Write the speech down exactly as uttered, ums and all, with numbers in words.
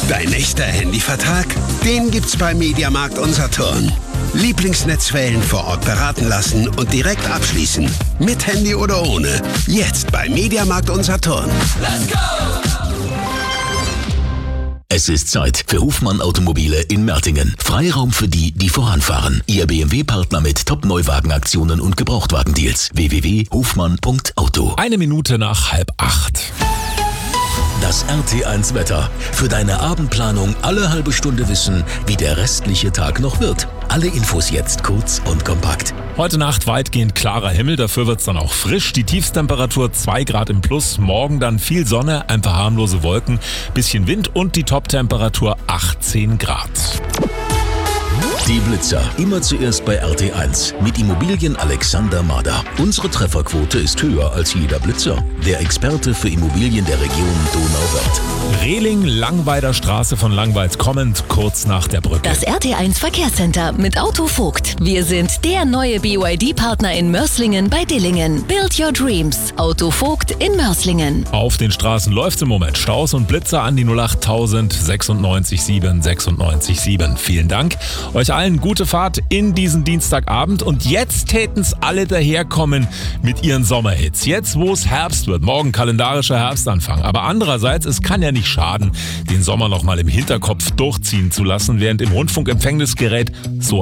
Dein echter Handyvertrag? Den gibt's bei Mediamarkt Unsaturn. Lieblingsnetzwellen vor Ort beraten lassen und direkt abschließen. Mit Handy oder ohne. Jetzt bei Mediamarkt Unsaturn. Let's go! Es ist Zeit für Hofmann Automobile in Mertingen. Freiraum für die, die voranfahren. Ihr B M W-Partner mit Top-Neuwagenaktionen und Gebrauchtwagendeals. w w w punkt hofmann punkt auto. Eine Minute nach halb acht. Das R T eins Wetter. Für deine Abendplanung alle halbe Stunde wissen, wie der restliche Tag noch wird. Alle Infos jetzt kurz und kompakt. Heute Nacht weitgehend klarer Himmel, dafür wird's dann auch frisch. Die Tiefstemperatur zwei Grad im Plus, morgen dann viel Sonne, ein paar harmlose Wolken, bisschen Wind und die Toptemperatur achtzehn Grad. Die Blitzer. Immer zuerst bei R T eins. Mit Immobilien Alexander Mader. Unsere Trefferquote ist höher als jeder Blitzer. Der Experte für Immobilien der Region Donauwörth. Rehling, Langweider Straße von Langweid kommend, kurz nach der Brücke. Das R T eins Verkehrscenter mit Auto Vogt. Wir sind der neue B Y D-Partner in Mörslingen bei Dillingen. Build your dreams. Auto Vogt in Mörslingen. Auf den Straßen läuft's im Moment. Staus und Blitzer an die null acht null sechsundneunzig sieben sechsundneunzig sieben. Vielen Dank. Euch allen gute Fahrt in diesen Dienstagabend. Und jetzt täten's alle daherkommen mit ihren Sommerhits. Jetzt, wo es Herbst wird. Morgen kalendarischer Herbstanfang. Aber andererseits, es kann ja nicht schaden, den Sommer noch mal im Hinterkopf durchziehen zu lassen, während im Rundfunkempfängnisgerät so